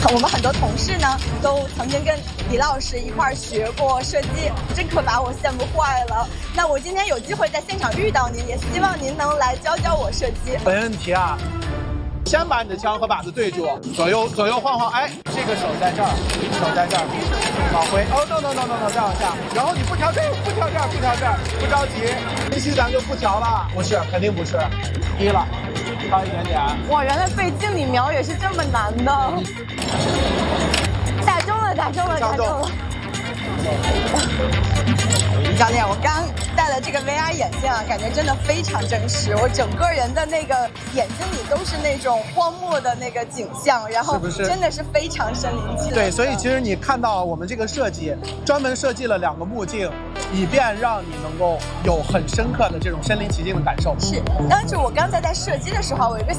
我们很多同事呢，都曾经跟李老师一块儿学过设计，这可把我羡慕坏了。那我今天有机会在现场遇到您，也希望您能来教教我设计。 没问题啊。先把你的枪和靶子对住，左右晃晃，哎，这个手在这儿，手在这儿，往回。哦 no， 再往下。然后你不调这儿，不调这儿，不着急。这期咱就不调了，不是，肯定不是。低了，高一点点。 哇，原来背镜里瞄也是这么难的。打中了。教练，我刚戴了这个 VR 眼镜啊，感觉真的非常真实。我整个人的那个眼睛里都是那种荒漠的那个景象，然后真的是非常身临其境。 对，所以其实你看到我们这个设计，专门设计了2个目镜，以便让你能够有很深刻的这种身临其境的感受。 是，但是我刚才在射击的时候，我有一个